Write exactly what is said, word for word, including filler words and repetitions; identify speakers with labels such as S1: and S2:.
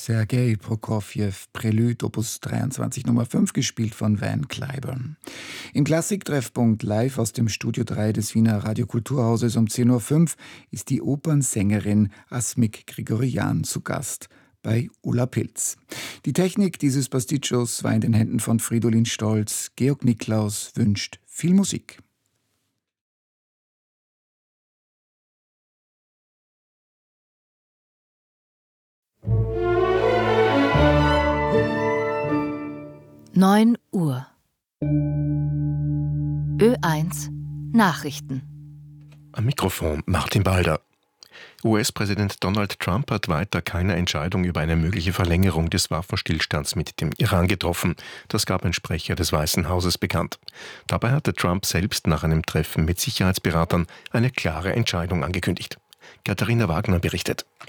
S1: Sergei Prokofjew, Prelude Opus dreiundzwanzig Nummer fünf, gespielt von Van Cliburn. Im Klassiktreffpunkt live aus dem Studio drei des Wiener Radiokulturhauses um zehn Uhr fünf ist die Opernsängerin Asmik Grigorian zu Gast bei Ulla Pilz. Die Technik dieses Pasticcios war in den Händen von Fridolin Stolz. Georg Niklaus wünscht viel Musik.
S2: neun Uhr. Ö eins Nachrichten.
S3: Am Mikrofon Martin Balder. U S-Präsident Donald Trump hat weiter keine Entscheidung über eine mögliche Verlängerung des Waffenstillstands mit dem Iran getroffen. Das gab ein Sprecher des Weißen Hauses bekannt. Dabei hatte Trump selbst nach einem Treffen mit Sicherheitsberatern eine klare Entscheidung angekündigt. Katharina Wagner berichtet.